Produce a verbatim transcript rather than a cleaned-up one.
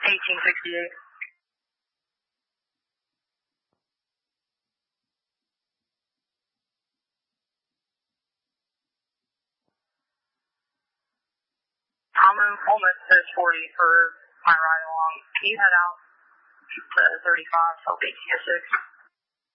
eighteen sixty-eight. I'm almost to forty for my ride along. Can you head out to thirty-five, so eighteen oh six?